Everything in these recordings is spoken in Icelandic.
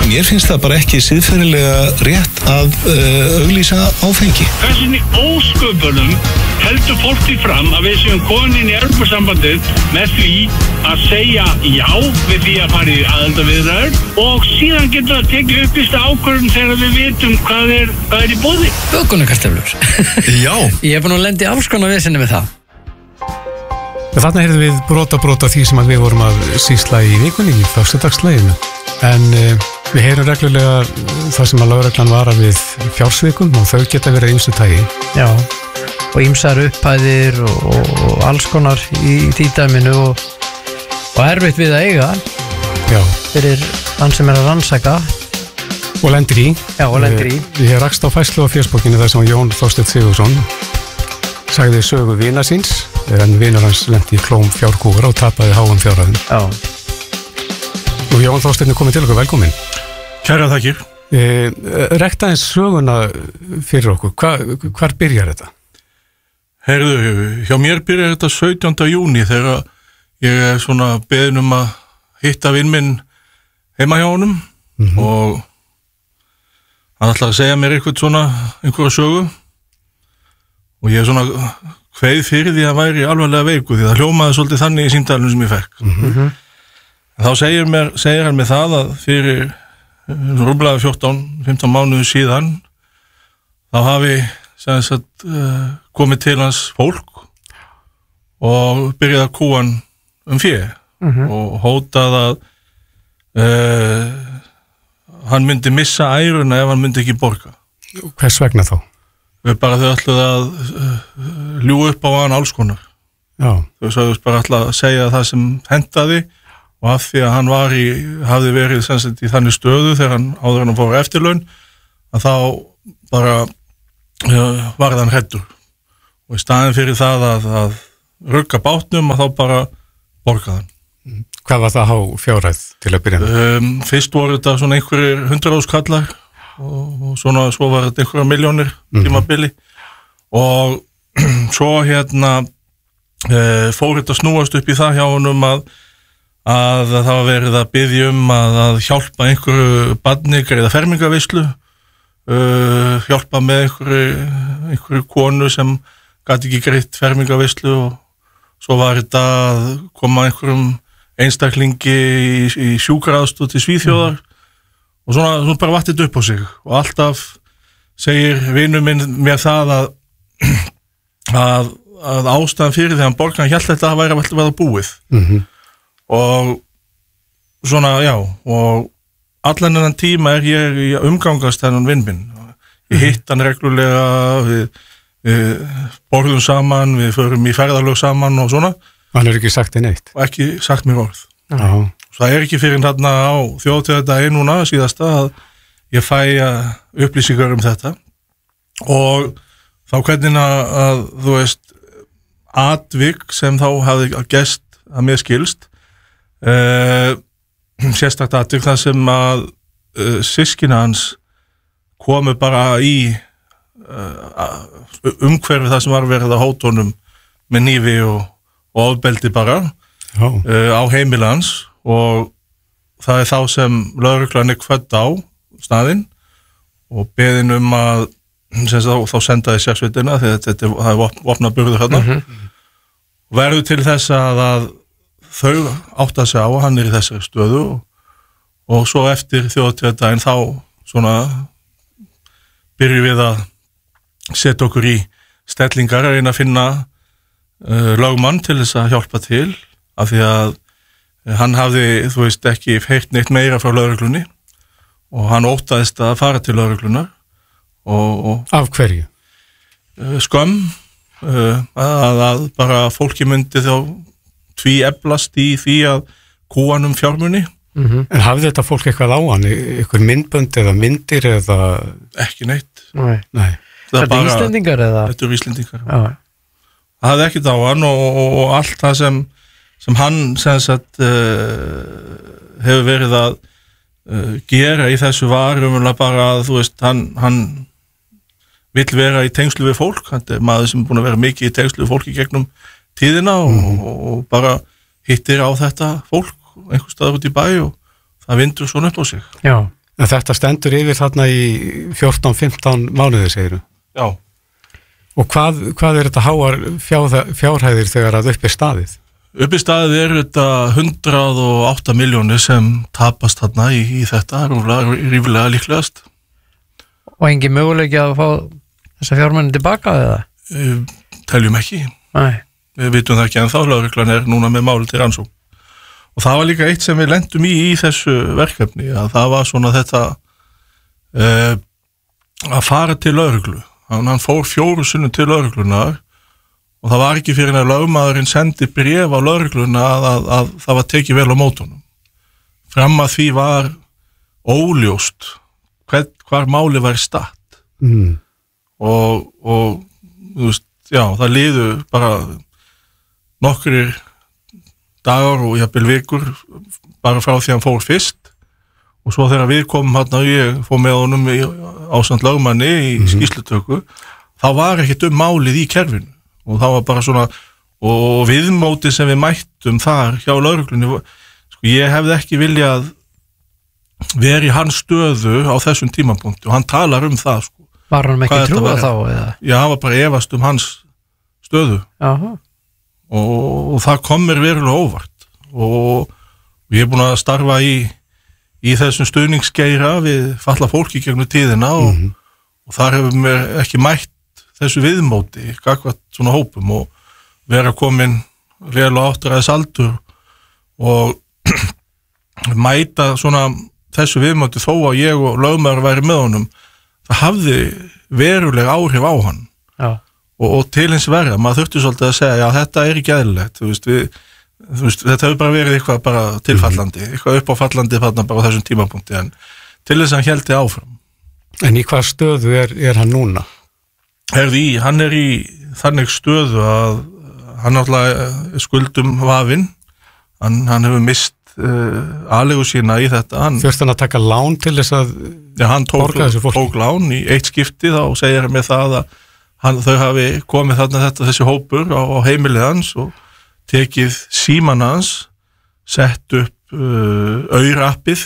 mér finnst það bara ekki siðferðilega rétt að auglýsa áfengi. Hvernig ósköpunum heldur fólk því fram að við séum komin inn í Evrópusambandið með því að segja já við því að fara í aðildarviðræður og síðan getur það tekið upplýsta ákvörðun þegar við vitum hvað er í boði. Bökunarkartöflur. Já. Ég búin að lenda í alls konar vesinni með það. Þarna heyrðum við brota því sem að við vorum að sýsla í vikunni í föstudagsleginu. En við heyrum reglulega það sem að lögreglan vara við fjársvikum og þau geta verið ýmsu tagi. Já, og ýmsar upphæðir og alls konar í því dæminu og erfitt við að eiga. Já. Fyrir hann sem að rannsaka. Og lendir í. Já, og lendir í. Ég hef rakst á færslu á fésbókinni þar sem Jón Þorsteinn Sigurðsson sagði sögu vina síns en vinur hans lendi í klóm fjárkúfur og tapaði háum fjárhæðum. Já. Og Jón Þorsteinn komið til okkur, velkomin. Kæra þakkir. Rekta eins söguna fyrir okkur. Hvar byrjar þetta? Heyrðu, hjá mér byrjar þetta 17. júní þegar ég er svona beðin að hitta vinn minn heima hjá honum og hann ætlaði að segja mér einhverja sögu og ég er svona kveið fyrir því að væri alvarlega veiku því það hljómaði svolítið þannig í símtalinu sem ég fekk. Þá segir hann mér það að fyrir rúmlega 14-15 mánuðu síðan þá hafi komið til hans fólk og byrjaði að kúa hann fé og hótað að hann myndi missa æruna ef hann myndi ekki borga. Hvers vegna þá? Bara þau ætluðu að ljúga upp á hann alls konar. Já. Þau sagðist bara ætla að segja það sem hentaði og af því að hann hafði verið í þannig stöðu þegar áður hann fór eftirlaun að þá bara varð hann hræddur og í staðinn fyrir það að rugga bátnum að þá bara borgaði hann. Hvað var það há fjárhæð til að byrja? Fyrst voru þetta svona einhverjir 100.000 kallar og svo var þetta einhverja milljónir tímabili og svo fór þetta snúast upp í það hjá honum að það var verið að biðja að hjálpa einhverju barni greiða fermingarveislu, hjálpa með einhverju konu sem gat ekki greitt fermingarveislu og svo var þetta að koma einhverjum einstaklingi í sjúkraaðstoð til Svíþjóðar og svona bara vatt þetta upp á sig og alltaf segir vinur minn mér það að ástæðan fyrir því að hann borgar hann hélt þetta að væri að vera búið og svona og allan þennan tíma er ég í umgangast þennan vinn minn. Ég hitt hann reglulega, við borðum saman, við förum í ferðalög saman og svona. Hann ekki sagt þér neitt? Og ekki sagt mér orð. Já. Það er ekki fyrir þarna á þjóðhátíðardaginn núna síðasta að ég fæ upplýsingar þetta og þá hvernig að þú veist atvik sem þá hafði gest að mér skilst sérstakt atvik þar sem að systkina hans komu bara í umhverfi þar sem var verið að hóta honum með hnífi og ofbeldi bara á heimili hans og það er þá sem lögreglan er kvödd á staðinn og beðin að þá sendaði sérsveitina því að það er vopnað burður hérna og verður til þess að þau átta sig á að hann er í þessari stöðu og svo eftir þjóðhátíðardaginn þá svona byrjum við að setja okkur í stellingar að reyna að finna lögmann til þess að hjálpa til af því að hann hafði, þú veist, ekki heyrt neitt meira frá lögreglunni og hann óttaðist að fara til lögreglunar og af hverju? Skömm að bara fólki myndi þá tvíeflast í því að kúa hann fjármuni. En hafði þetta fólk eitthvað á hann? Eitthvað myndbönd eða myndir eða? Ekki neitt. Nei. Það er bara Íslendingar eða? Þetta er Íslendingar. Já. Það hafði ekkert á hann og allt það sem hann hefur verið að gera í þessu var bara að, þú veist, hann vill vera í tengslu við fólk. Hann er maður sem er búin að vera mikið í tengslu við fólk í gegnum tíðina og bara hittir á þetta fólk einhvers staðar út í bæ og það vindur svona upp á sig. Já, En þetta stendur yfir þarna í 14-15 mánuði, segiru. Já. Og hvað þetta háar fjárhæðir þegar að uppi staðið? Uppi staðið þetta 108 milljónir sem tapast þarna í þetta, ríflega líklegast. Og engin möguleiki að fá þessa fjármenni tilbaka eða? Teljum ekki. Nei. Við vitum það ekki en þá, lögreglan núna með máli til rannsókn. Og það var líka eitt sem við lendum í þessu verkefni, að það var svona þetta að fara til lögreglu. Hann fór 4 sinnum til lögreglunar og það var ekki fyrir að lögmaðurinn sendi bréf á lögregluna að það var tekið vel á mótunum. Fram að því var óljóst hvar máli var statt. Og þú veist, já, það liðu bara nokkrir dagar og jafnvel vikur bara frá því hann fór fyrst og svo þegar við komum hann og ég fór með honum ásamt lögmanni í skýrslutöku, þá var ekkert málið í kerfinu og það var bara svona, og viðmóti sem við mættum þar hjá lögreglunni, sko, ég hefði ekki viljað vera í hans stöðu á þessum tímapunkti og hann talar það, sko. Var hann ekki trúað þá, eða? Já, hann var bara efast hans stöðu. Jaha. Og það kom mér verulega óvart og ég búin að starfa í þessum stuðningsgeira við falla fólki gegnum tíðina og þar hefur mér ekki mætt þessu viðmóti gagnvart svona hópum og vera komin vel á áttræðis aldur og mæta svona þessu viðmóti þó að ég og lögmaður væri með honum, það hafði verulega áhrif á hann. Já. Og til hins verða, maður þurfti svolítið að segja, já, þetta ekki eðlilegt, þú veist, þetta hefur bara verið eitthvað bara tilfallandi, eitthvað uppáfallandi þarna bara á þessum tímapunkti, en til þess að hann héldi áfram. En í hvað stöðu er hann núna? Hann í þannig stöðu að hann náttúrulega skuldum vafinn, hann hefur mist aðlegu sína í þetta. Þurfti hann að taka lán til þess að borga þessu fólki? Tók lán í eitt skipti, þá segir hann með það að þau hafi komið þarna þessi hópur á heimilið hans og tekið síman hans, sett upp aurappið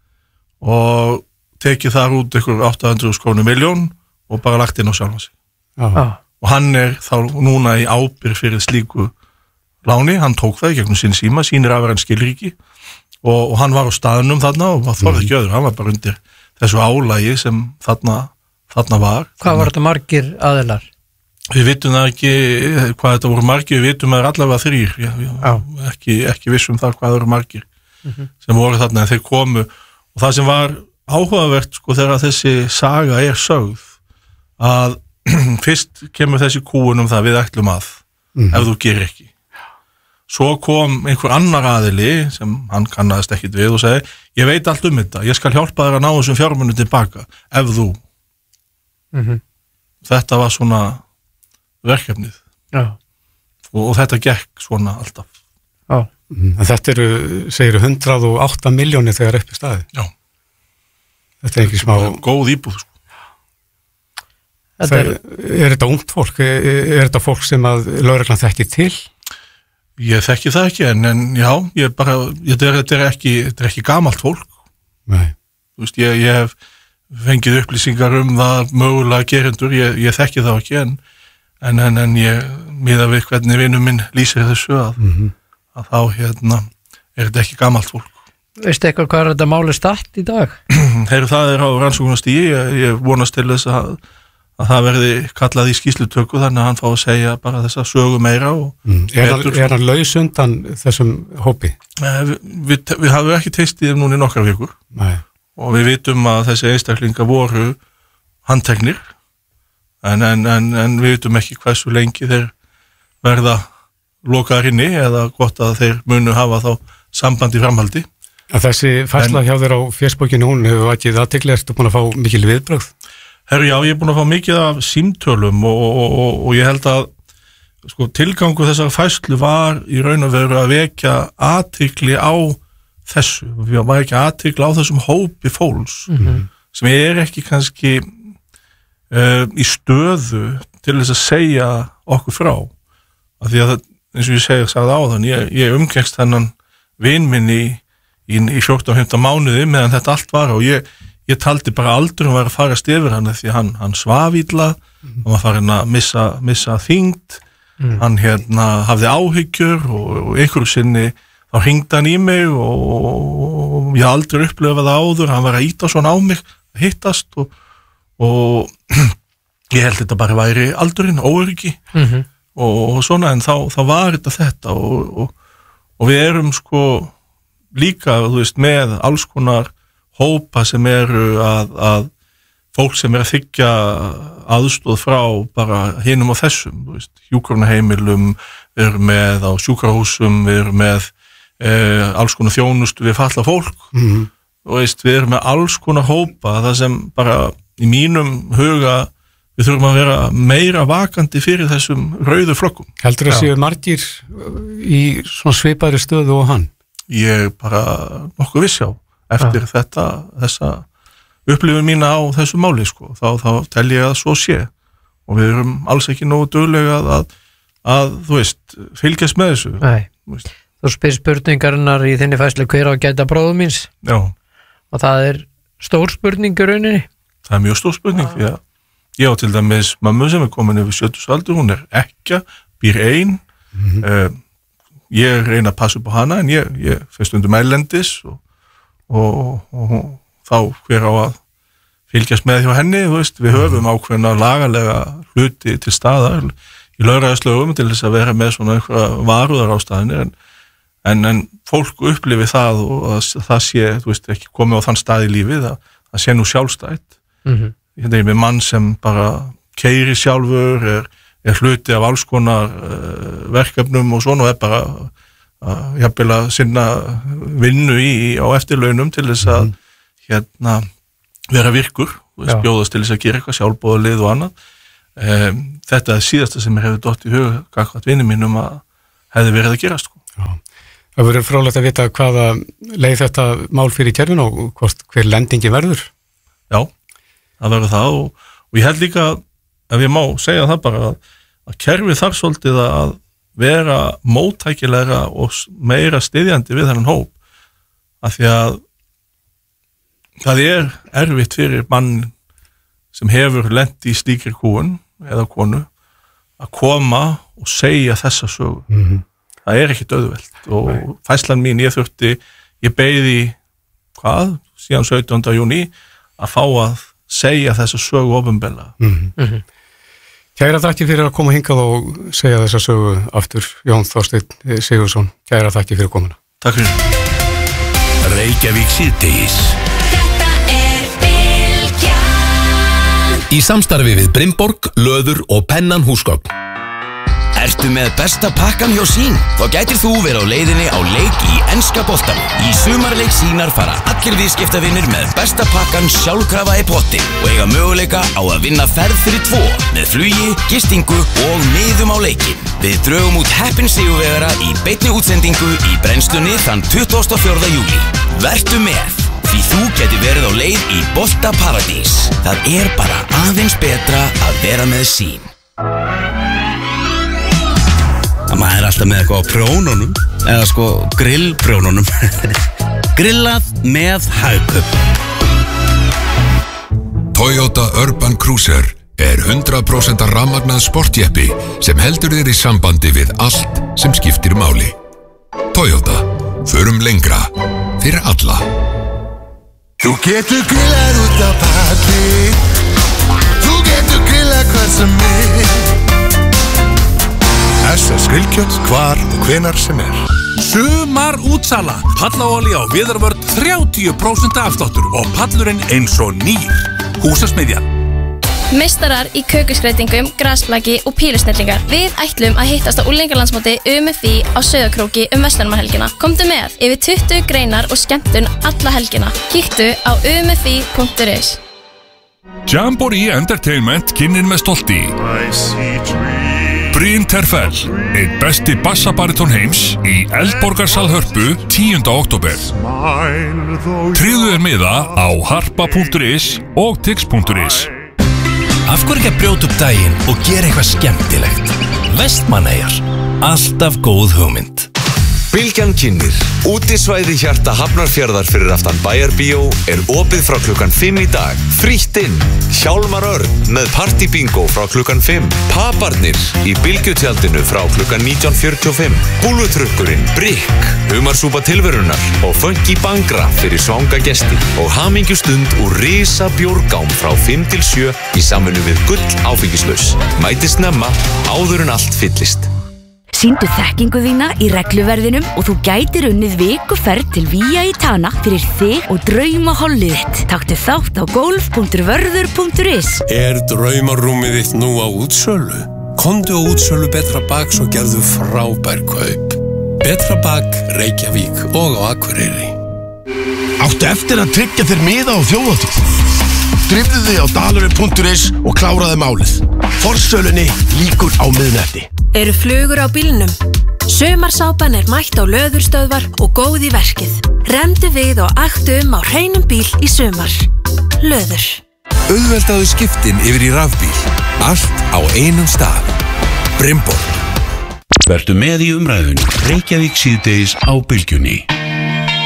og tekið þar út ykkur 800.000 miljón og bara lagt inn á sjálfan sig. Og hann þá núna í ábyrgð fyrir slíku láni, hann tók það gegnum sín síma, sínir að vera hann skilríki og hann var á staðnum þarna og þorði ekki öðru, hann var bara undir þessu álagi sem þarna var. Hvað var þetta margir aðilar? Við vitum það ekki hvað þetta voru margir, við vitum að það allavega 3, ekki vissum það hvað það voru margir sem voru þarna en þeir komu og það sem var áhugavert sko þegar þessi saga sögð að fyrst kemur þessi kúun það við ætlum að ef þú gerir ekki. Svo kom einhver annar aðili sem hann kannaðist ekkit við og segi ég veit allt þetta, ég skal hjálpa þér að ná þessum fjármunum tilbaka ef þú. Þetta var svona verkefnið. Já. Og þetta gekk svona alltaf. Já. Þetta segir 108 milljónir þegar uppi staði. Já. Þetta ekki smá góð íbúð sko. Er þetta ungt fólk? Er þetta fólk sem að lögreglan þekki til? Ég þekki það ekki en já, þetta er ekki gamalt fólk. Nei. Þú veist, ég hef fengið upplýsingar það mögulega gerendur, ég þekki það ekki en ég miða við hvernig vinur minn lýsir þessu að þá þetta ekki gamalt fólk. Veistu eitthvað hvað þetta máli statt í dag? Það á rannsóknarstigi, ég vonast til þess að það verði kallað í skýrslutöku þannig að hann fá að segja bara þessa sögu meira Er hann laus undan þessum hópi? Við hafum ekki teistið núna í nokkrar vikur. Nei. Og við vitum að þessi einstaklingar voru handteknir en við vitum ekki hversu lengi þeir verða lokaðar inni eða gott að þeir munu hafa þá samband í framhaldi. Þessi færsla hjá þér á Facebookinu, hún hefur vakið athygli, ertu búin að fá mikil viðbrögð? Já, ég er búin að fá mikið af símtölum og ég held að sko, tilgangu þessar færslu var í raun og veru að vekja athygli á þessu, við var ekki athygli á þessum hópi fólks sem ekki kannski í stöðu til þess að segja okkur frá af því að eins og ég sagði áðan, ég umgengst þennan vin minn í 14-15 mánuði meðan þetta allt var og ég ég taldi bara aldurinn var að farast yfir hann því hann svaf illa, hann var farin að missa þyngd, hann hafði áhyggjur og einhverju sinni þá hringdi hann í mig og ég aldrei upplifað það áður, hann var að ýta svona á mig, að hittast og ég held þetta bara væri aldurinn, óöryggi og svona, en þá var þetta og við erum sko líka, þú veist, með alls konar hópa sem eru að fólk sem að þiggja aðstoð frá bara hinum og þessum, þú veist, hjúkrunarheimilum, við erum með á sjúkrahúsum, við erum með alls konar þjónustu við falla fólk og veist, við erum með alls konar hópa, það sem bara í mínum huga við þurfum að vera meira vakandi fyrir þessum rauðu flokkum. Heldur að séu margir í svona svipaðri stöðu og hann? Ég bara nokkuð viss já, eftir þessa upplifun mína á þessu máli sko, þá tel ég að svo sé og við erum alls ekki nógu duglega að þú veist, fylgjast með þessu. Nei, þú spyr spurningarinnar í þinni fæslu hver á að gæta bróðum míns og það stór spurning í rauninni. Það mjög stór spurning því að ég á til dæmis mömmu sem komin yfir 70 aldur, hún ekkja, býr ein ég reyna að passa upp á hana en ég fyrst stundum ælendis og þá hver á að fylgjast með hjá henni, þú veist, við höfum ákveðna lagalega hluti til staðar í lögræðislögum til þess að vera með svona einhverja varúðarástæðinir en fólk upplifi það og að það sé, þú veist, ekki komið á þann stað í lífið að sé nú sjálfstætt. Ég með mann sem bara keyrir sjálfur, er hluti af alls konar verkefnum og svona og bara jafnvel að sinna vinnu á eftirlaunum til þess að vera virkur, bjóðast til þess að gera eitthvað sjálfboðalið og annað. Þetta síðasta sem hefur dott í hug gagnvart vinum mínum að hefði verið að gerast. Það verður fróðlegt að vita hvaða leið þetta mál fyrir kerfinu og hver lendingi verður. Já, það verður það og ég held líka ef ég má segja það bara að kerfið þarf svolítið að vera móttækilega og meira styðjandi við þennan hóp af því að það erfitt fyrir mann sem hefur lent í slíkri kúun eða konu að koma og segja þessa sögu. Það ekkert auðvelt og fæslan mín ég beið í síðan 17. júní að fá að segja þessa sögu opinberlega. Kæra þakki fyrir að koma hingað og segja þessa sögu aftur, Jón Þorsteinn Sigurðsson. Kæra þakki fyrir komuna. Takk fyrir. Reykjavík síðdegis. Í samstarfi við Brimborg, Löður og Pennan húsgögn. Ertu með besta pakkan hjá Sín? Þá gætir þú verið á leiðinni á leik í enska boltanum. Í sumarleik Sínar fara allir viðskiptavinir með besta pakkan sjálfkrafa í potti og eiga möguleika á að vinna ferð fyrir 2 með flugi, gistingu og miðum á leikin. Við drögum út heppin sigurvegara í beinni útsendingu í brennslunni þann 24. júlí. Vertu með! Því þú getur verið á leið í boltaparadís. Það bara aðeins betra að vera með Sín. Maður alltaf með eitthvað á prjónunum eða grillprjónunum. Grillað með Hagkaup. Toyota Urban Cruiser 100% rafmagnað sportjeppi sem heldur þér í sambandi við allt sem skiptir máli. Toyota, förum lengra fyrir alla. Þú getur grillað út á palli, þú getur grillað hvað sem SS grillkjöt hvar og hvenar sem Sumar útsala. Pallaolía á Viðarvörð 30% afsláttur og pallurinn eins og nýr. Húsasmiðjan. Meistarar í kökuskreitingum, grasblaki og pílusnillingar. Við ætlum að hittast á unglingalandsmóti UMFI á Sauðárkróki Verslunarmannahelgina. Komdu með, yfir 20 greinar og skemmtun alla helgina. Kíktu á umfi.is. Jamboree Entertainment kynnin með stolti. Bryn Terfell, einn besti bassabariton heims í Eldborgarsal Hörpu 10. október. Tryggðu miða á harpa.is og tix.is. Af hverju ekki að brjóta upp daginn og gera eitthvað skemmtilegt? Vestmannaeyjar, alltaf góð hugmynd. Bylgjan kynnir. Útisvæði hjarta Hafnarfjarðar fyrir aftan Bæjarbíó opið frá klukkan 5 í dag. Frítt inn. Hjálmar Örn með partybingo frá klukkan 5. Paparnir í Bylgjutjaldinu frá klukkan 19:45. Búlutrukkurinn Brikk, humarsúpa tilverunar og funky bangra fyrir svanga gesti og hamingjustund úr risa bjórgám frá 5 til 7 í samvinnu við Gull áfengislaus. Mæti snemma áður en allt fyllist. Sýndu þekkingu þína í regluverðinum og þú gætir unnið vikuferð til Vía Itana fyrir þig og draumahollið þitt. Taktu þátt á golf.vörður.is. Draumarúmið þitt nú á útsölu? Komdu á útsölu Betra Bak svo gerðu frábær kaup. Betra Bak, Reykjavík og á Akureyri. Áttu eftir að tryggja þér miða á þjóðhátíð? Drífðu þig á dalurinn.is og kláraðu málið. Forsölunni lýkur á miðnætti. Eru flugur á bílnum? Sumarsápan mætt á löðurstöðvar og góð í verkið. Remdu við og aktu á hreinum bíl í sumar. Löður. Auðveldaðu skiptin yfir í rafbíl. Allt á einum stað. Brimborg. Vertu með í umræðunni. Reykjavík síðdegis á Bylgjunni.